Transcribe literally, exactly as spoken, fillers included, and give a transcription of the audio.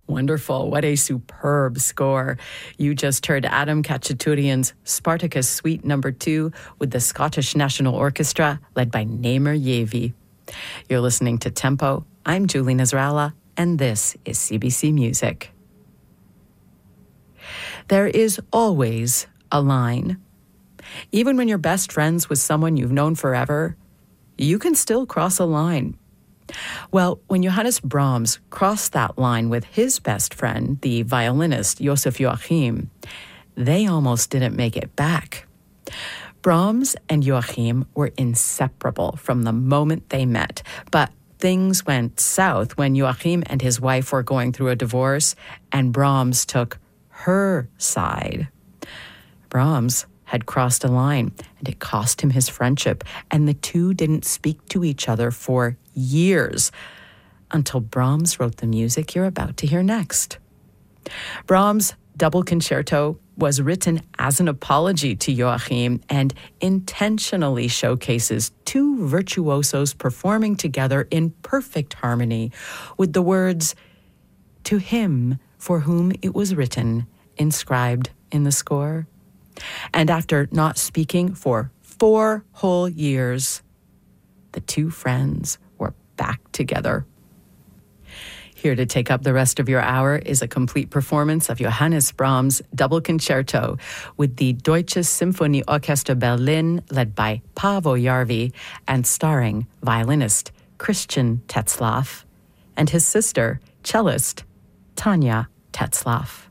Wonderful. What a superb score. You just heard Adam Khachaturian's Spartacus Suite Number Two with the Scottish National Orchestra led by Namer Yavi. You're listening to Tempo. I'm Julie Nasrallah, and this is C B C Music. There is always a line. Even when you're best friends with someone you've known forever, you can still cross a line. Well, when Johannes Brahms crossed that line with his best friend, the violinist Joseph Joachim, they almost didn't make it back. Brahms and Joachim were inseparable from the moment they met, but things went south when Joachim and his wife were going through a divorce, and Brahms took her side. Brahms had crossed a line, and it cost him his friendship, and the two didn't speak to each other for years, until Brahms wrote the music you're about to hear next. Brahms' Double Concerto was written as an apology to Joachim and intentionally showcases two virtuosos performing together in perfect harmony, with the words, "To him for whom it was written," inscribed in the score. And after not speaking for four whole years, the two friends were back together. Here to take up the rest of your hour is a complete performance of Johannes Brahms' Double Concerto with the Deutsches Symphonieorchester Berlin, led by Paavo Järvi, and starring violinist Christian Tetzlaff and his sister, cellist Tanja Tetzlaff.